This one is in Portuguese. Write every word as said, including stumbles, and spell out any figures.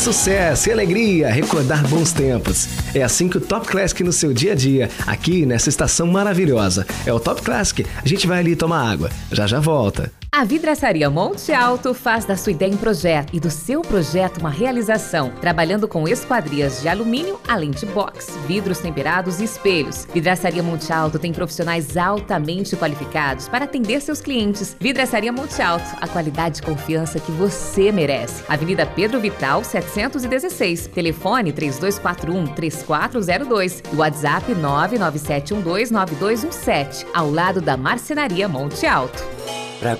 Sucesso e alegria, recordar bons tempos. É assim que o Top Classic no seu dia a dia, aqui nessa estação maravilhosa. É o Top Classic, a gente vai ali tomar água. Já já volta. A Vidraçaria Monte Alto faz da sua ideia um projeto e do seu projeto uma realização, trabalhando com esquadrias de alumínio, além de box, vidros temperados e espelhos. Vidraçaria Monte Alto tem profissionais altamente qualificados para atender seus clientes. Vidraçaria Monte Alto, a qualidade e confiança que você merece. Avenida Pedro Vital, setecentos e dezesseis. Telefone três dois quatro um, três quatro zero dois. WhatsApp nove nove sete um dois nove dois um sete, ao lado da Marcenaria Monte Alto.